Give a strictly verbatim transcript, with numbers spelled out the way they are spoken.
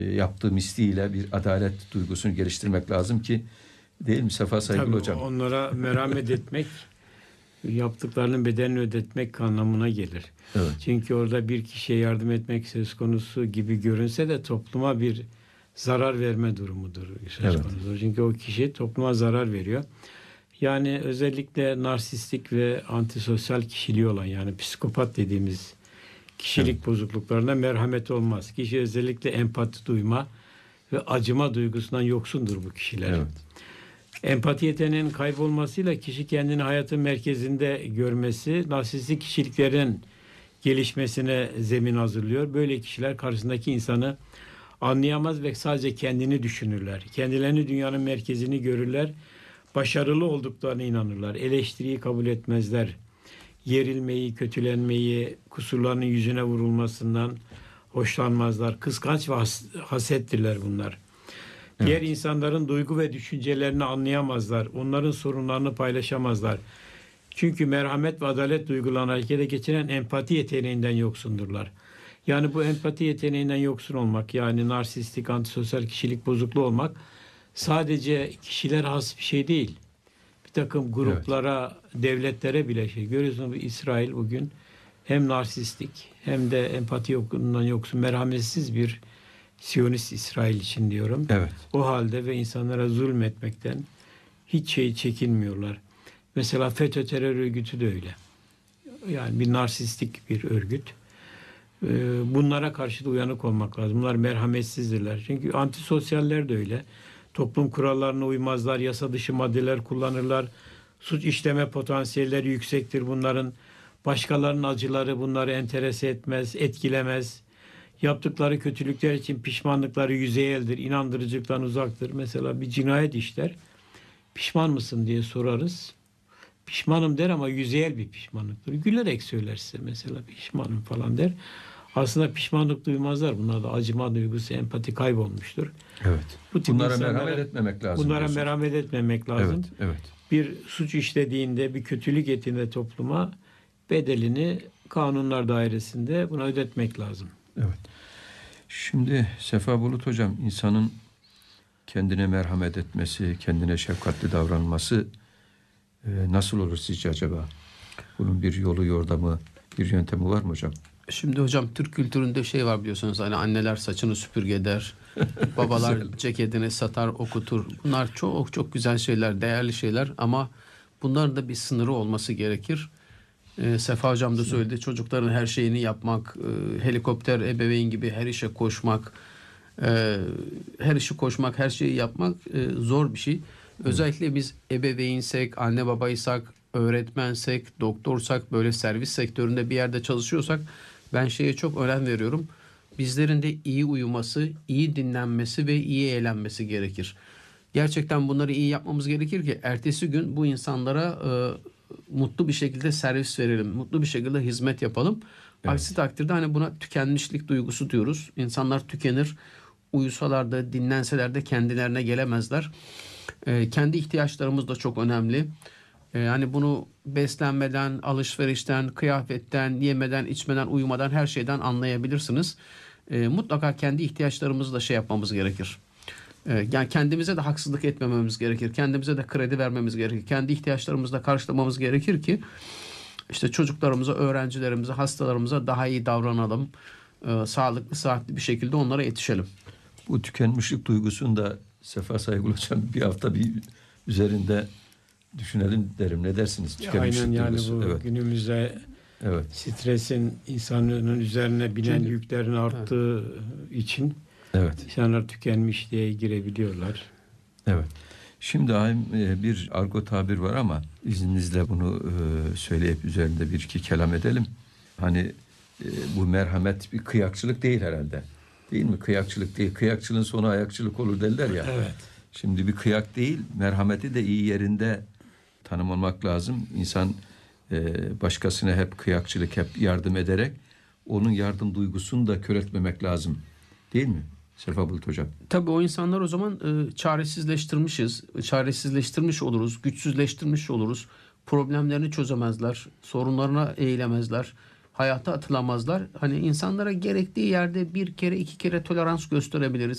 yaptığı misliyle bir adalet duygusunu geliştirmek lazım ki, değil mi Sefa Saygılı Tabii hocam? onlara merhamet etmek, yaptıklarının bedelini ödetmek anlamına gelir. Evet. Çünkü orada bir kişiye yardım etmek söz konusu gibi görünse de topluma bir zarar verme durumudur söz Evet. konusu. Çünkü o kişi topluma zarar veriyor. Yani özellikle narsistik ve antisosyal kişiliği olan, yani psikopat dediğimiz kişilik Evet. bozukluklarına merhamet olmaz. Kişi özellikle empati duyma ve acıma duygusundan yoksundur bu kişiler. Evet. Empati yeteneğinin kaybolmasıyla kişi kendini hayatın merkezinde görmesi, narsistik kişiliklerin gelişmesine zemin hazırlıyor. Böyle kişiler karşısındaki insanı anlayamaz ve sadece kendini düşünürler. Kendilerini dünyanın merkezini görürler. Başarılı olduklarına inanırlar. Eleştiriyi kabul etmezler. Yerilmeyi, kötülenmeyi, kusurlarının yüzüne vurulmasından hoşlanmazlar. Kıskanç ve has- hasettirler bunlar. Evet. Diğer insanların duygu ve düşüncelerini anlayamazlar. Onların sorunlarını paylaşamazlar. Çünkü merhamet ve adalet duygularını harekete geçiren empati yeteneğinden yoksundurlar. Yani bu empati yeteneğinden yoksun olmak, yani narsistik, antisosyal kişilik bozukluğu olmak sadece kişiler has bir şey değil. Bir takım gruplara, evet. devletlere bile şey. Görüyorsunuz, İsrail bugün hem narsistik hem de empati yoksunluğundan yoksun, merhametsiz bir Siyonist İsrail için diyorum. Evet. O halde ve insanlara zulmetmekten hiç şey çekinmiyorlar. Mesela FETÖ terör örgütü de öyle. Yani bir narsistik bir örgüt. Bunlara karşı da uyanık olmak lazım. Bunlar merhametsizdirler. Çünkü antisosyaller de öyle. Toplum kurallarına uymazlar, yasa dışı maddeler kullanırlar. Suç işleme potansiyelleri yüksektir bunların. Başkalarının acıları bunları enterese etmez, etkilemez. Yaptıkları kötülükler için pişmanlıkları yüzeyeldir, inandırıcılıktan uzaktır. Mesela bir cinayet işler, pişman mısın diye sorarız. Pişmanım der ama yüzeyel bir pişmanlıktır. Gülerek söyler size mesela pişmanım falan der. Aslında pişmanlık duymazlar. Bunlarda acıma duygusu, empati kaybolmuştur. Evet. Bu tip bunlara insanlara, merhamet etmemek lazım. Bunlara diyorsun. merhamet etmemek lazım. Evet, evet. Bir suç işlediğinde, bir kötülük ettiğinde topluma bedelini kanunlar dairesinde buna ödetmek lazım. Evet. Şimdi Sefa Bulut hocam, insanın kendine merhamet etmesi, kendine şefkatli davranması e, nasıl olur sizce acaba? Bunun bir yolu, yordamı, bir yöntemi var mı hocam? Şimdi hocam, Türk kültüründe şey var biliyorsunuz, hani anneler saçını süpürge eder, babalar ceketini satar okutur. Bunlar çok çok güzel şeyler, değerli şeyler ama bunların da bir sınırı olması gerekir. Ee, Sefa hocam da söyledi, çocukların her şeyini yapmak, e, helikopter ebeveyn gibi her işe koşmak, e, her işi koşmak, her şeyi yapmak e, zor bir şey. Özellikle evet. biz ebeveynsek, anne babaysak, öğretmensek, doktorsak, böyle servis sektöründe bir yerde çalışıyorsak ben şeye çok önem veriyorum. Bizlerin de iyi uyuması, iyi dinlenmesi ve iyi eğlenmesi gerekir. Gerçekten bunları iyi yapmamız gerekir ki ertesi gün bu insanlara e, mutlu bir şekilde servis verelim, mutlu bir şekilde hizmet yapalım. Evet. Aksi takdirde hani buna tükenmişlik duygusu diyoruz. İnsanlar tükenir, uyusalar da dinlenseler de kendilerine gelemezler. E, kendi ihtiyaçlarımız da çok önemli. E, hani bunu beslenmeden, alışverişten, kıyafetten, yemeden, içmeden, uyumadan, her şeyden anlayabilirsiniz. E, mutlaka kendi ihtiyaçlarımızı da şey yapmamız gerekir. E, yani kendimize de haksızlık etmememiz gerekir. Kendimize de kredi vermemiz gerekir. Kendi ihtiyaçlarımızı da karşılamamız gerekir ki işte çocuklarımıza, öğrencilerimize, hastalarımıza daha iyi davranalım. E, sağlıklı, sıhhatli bir şekilde onlara yetişelim. Bu tükenmişlik duygusunu da Sefa Saygılı hocam bir hafta bir üzerinde düşünelim derim. Ne dersiniz? Tükenmişlik Aynen, yani duygusu. bu Evet. günümüzde evet. stresin insanların üzerine binen Çünkü, yüklerin arttığı evet. için evet. insanlar tükenmişliğe girebiliyorlar. Evet. Şimdi bir argo tabir var ama izninizle bunu söyleyip üzerinde bir iki kelam edelim. Hani bu merhamet bir kıyakçılık değil herhalde. Değil mi? Kıyakçılık değil. Kıyakçılığın sonu ayakçılık olur derler ya. Evet. Şimdi bir kıyak değil, merhameti de iyi yerinde tanımlamak lazım. İnsan e, başkasına hep kıyakçılık, hep yardım ederek onun yardım duygusunu da kör etmemek lazım. Değil mi Sefa Bulut hocam? Tabii o insanlar o zaman e, çaresizleştirmişiz. Çaresizleştirmiş oluruz, güçsüzleştirmiş oluruz. Problemlerini çözemezler, sorunlarına eğilemezler, hayata atılamazlar. Hani insanlara gerektiği yerde bir kere iki kere tolerans gösterebiliriz.